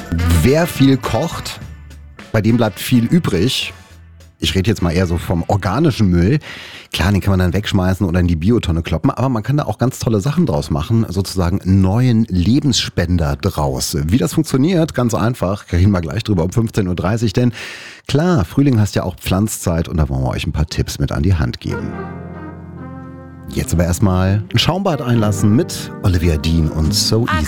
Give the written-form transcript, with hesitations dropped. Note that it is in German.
Wer viel kocht, bei dem bleibt viel übrig. Ich rede jetzt mal eher so vom organischen Müll. Klar, den kann man dann wegschmeißen oder in die Biotonne kloppen, aber man kann da auch ganz tolle Sachen draus machen, sozusagen einen neuen Lebensspender draus. Wie das funktioniert, ganz einfach, reden wir gleich drüber um 15.30 Uhr, denn klar, Frühling heißt ja auch Pflanzzeit und da wollen wir euch ein paar Tipps mit an die Hand geben. Jetzt aber erstmal ein Schaumbad einlassen mit Olivia Dean und So Easy.